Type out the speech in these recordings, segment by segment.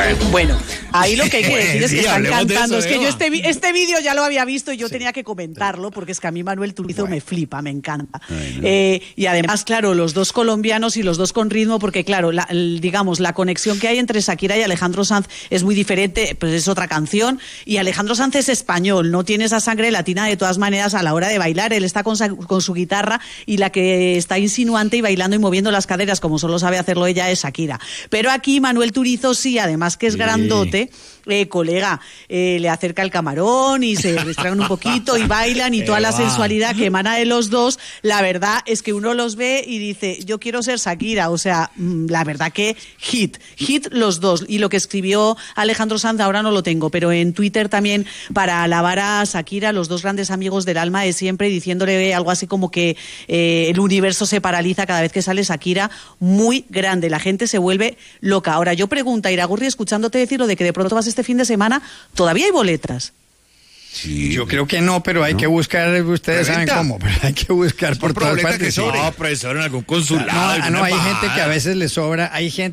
Bueno, ahí lo que hay que decir es que están cantando. Eso, es que yo este vídeo ya lo había visto y yo tenía que comentarlo porque es que a mí Manuel Turizo me flipa, me encanta. Y además, claro, los dos colombianos y los dos con ritmo, porque claro, digamos, la conexión que hay entre Shakira y Alejandro Sanz es muy diferente, pues es otra canción. Y Alejandro Sanz es español, no tiene esa sangre latina de todas maneras a la hora de bailar. Él está con su guitarra y la que está insinuante y bailando y moviendo las caderas como solo sabe hacerlo ella es Shakira. Pero aquí Manuel Turizo sí, además que es grandote, colega, le acerca el camarón y se distraen un poquito y bailan y toda la sensualidad que emana de los dos. La verdad es que uno los ve y dice, yo quiero ser Shakira. O sea, la verdad que hit los dos. Y lo que escribió Alejandro Sanz ahora no lo tengo, pero en Twitter también para alabar a Shakira, los dos grandes amigos del alma de siempre, diciéndole algo así como que el universo se paraliza cada vez que sale Shakira. Muy grande, la gente se vuelve loca. Ahora yo pregunto, Iragorri, escuchándote decir lo de que de pronto vas este fin de semana, ¿todavía hay boletas? Sí, yo creo que no, pero hay que buscar, ustedes saben cómo, pero hay que buscar por todas partes. No, profesor, en algún consulado. No, hay gente que a veces le sobra,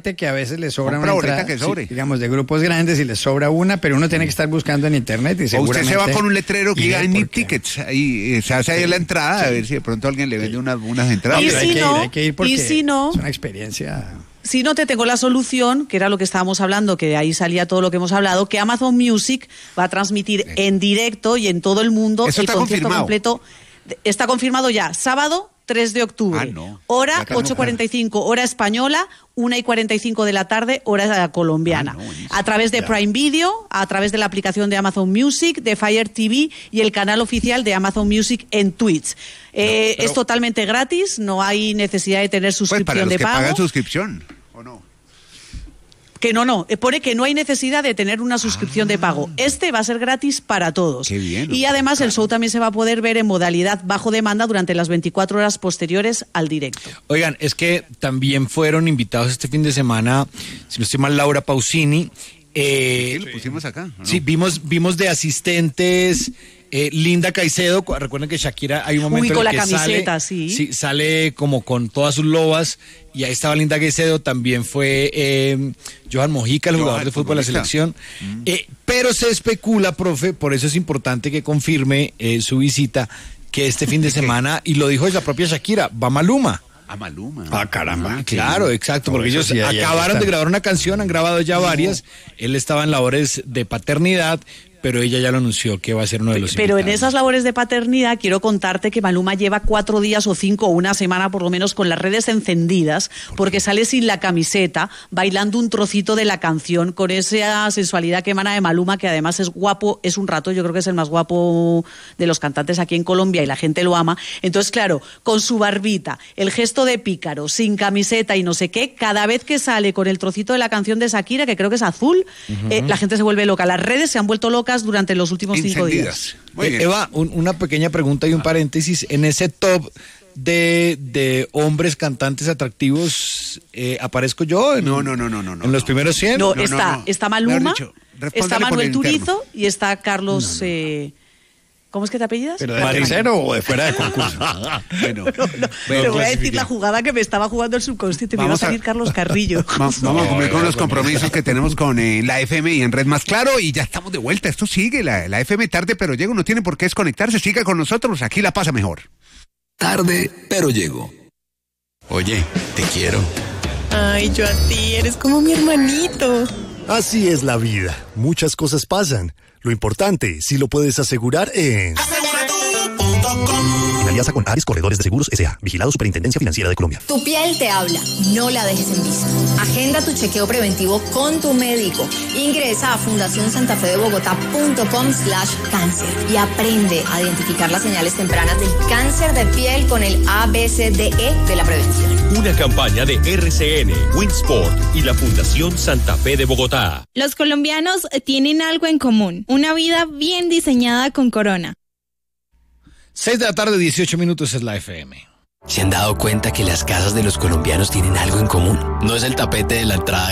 una entrada, que sobre. Digamos, de grupos grandes y les sobra una, pero uno tiene que estar buscando en internet y seguramente... Usted se va con un letrero que diga Nip Tickets, ahí se hace ahí la entrada, a ver si de pronto alguien le vende unas entradas. Y si no, hay que ir porque es una experiencia... Si no, te tengo la solución, que era lo que estábamos hablando, que ahí salía todo lo que hemos hablado, que Amazon Music va a transmitir en directo y en todo el mundo el concierto completo. Está confirmado ya, sábado 3 de octubre, hora 8:45, hora española, 1:45 de la tarde, hora colombiana. A través de Prime Video, a través de la aplicación de Amazon Music, de Fire TV y el canal oficial de Amazon Music en Twitch. Es totalmente gratis, no hay necesidad de tener suscripción de pago. Para los que pagan suscripción, ¿o no? Que no, pone que no hay necesidad de tener una suscripción de pago. Este va a ser gratis para todos. Qué bien, y además el show también se va a poder ver en modalidad bajo demanda durante las 24 horas posteriores al directo. Oigan, es que también fueron invitados este fin de semana, si no estoy mal, Laura Pausini. Sí, lo pusimos acá, ¿no? Sí, vimos de asistentes... Linda Caicedo, recuerden que Shakira hay un momento con en el la que camiseta, sale como con todas sus lobas y ahí estaba Linda Caicedo, también fue Johan Mojica, el jugador de fútbol de la selección, pero se especula, profe, por eso es importante que confirme su visita, que este fin de semana, y lo dijo ella propia Shakira, va Maluma. A Maluma. Ah, caramba. Claro, exacto, porque ellos acabaron de grabar una canción, han grabado ya varias, él estaba en labores de paternidad, pero ella ya lo anunció que va a ser uno de los invitados. Pero en esas labores de paternidad quiero contarte que Maluma lleva 4 días o 5 o una semana por lo menos con las redes encendidas porque sale sin la camiseta bailando un trocito de la canción con esa sensualidad que emana de Maluma, que además es guapo, es un rato, yo creo que es el más guapo de los cantantes aquí en Colombia y la gente lo ama. Entonces, claro, con su barbita, el gesto de pícaro, sin camiseta y no sé qué, cada vez que sale con el trocito de la canción de Shakira, que creo que es azul, la gente se vuelve loca. Las redes se han vuelto locas durante los últimos 5 días. Eva, una pequeña pregunta y un paréntesis. En ese top de hombres cantantes atractivos, ¿aparezco yo? No. ¿En los primeros 100? No, está Maluma, está Manuel Turizo y está Carlos... ¿Cómo es que te apellidas? ¿Pero de tercero o de fuera de concurso? Bueno, te voy a decir la jugada que me estaba jugando el subconsciente. Me iba a salir Carlos Carrillo. Vamos a cumplir con los compromisos que tenemos con la FM y en Red Más Claro. Y ya estamos de vuelta. Esto sigue. La FM tarde, pero llego. No tiene por qué desconectarse. Siga con nosotros. Aquí la pasa mejor. Tarde, pero llego. Oye, te quiero. Ay, yo a ti. Eres como mi hermanito. Así es la vida. Muchas cosas pasan. Lo importante, si lo puedes asegurar en... En alianza con Ares Corredores de Seguros S.A. Vigilado Superintendencia Financiera de Colombia. Tu piel te habla, no la dejes en visto. Agenda tu chequeo preventivo con tu médico. Ingresa a fundacionsantafedebogotá.com/cáncer y aprende a identificar las señales tempranas del cáncer de piel con el ABCDE de la prevención. Una campaña de RCN, Winsport y la Fundación Santa Fe de Bogotá. Los colombianos tienen algo en común, una vida bien diseñada con Corona. 6 de la tarde, 18 minutos es la FM. ¿Se han dado cuenta que las casas de los colombianos tienen algo en común? No es el tapete de la entrada